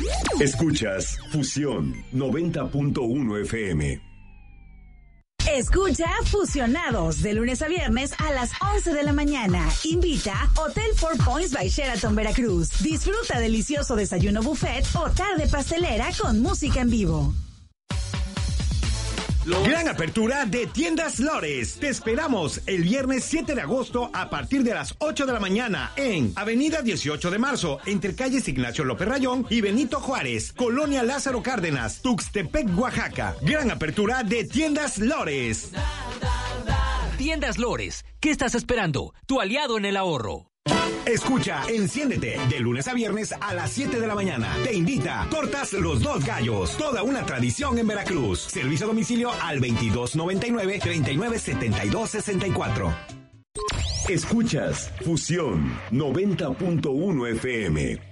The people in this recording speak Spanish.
Escuchas Fusión 90.1 FM. Escucha Fusionados de lunes a viernes a las 11 de la mañana. Invita Hotel Four Points by Sheraton Veracruz. Disfruta delicioso desayuno buffet o tarde pastelera con música en vivo. Gran apertura de Tiendas Lores. Te esperamos el viernes 7 de agosto a partir de las 8 de la mañana en Avenida 18 de Marzo, entre calles Ignacio López Rayón y Benito Juárez, Colonia Lázaro Cárdenas, Tuxtepec, Oaxaca. Gran apertura de Tiendas Lores. Tiendas Lores, ¿qué estás esperando? Tu aliado en el ahorro. Escucha Enciéndete de lunes a viernes a las 7 de la mañana. Te invita Tortas Los Dos Gallos, toda una tradición en Veracruz. Servicio a domicilio al 2299-397264. Escuchas Fusión 90.1 FM.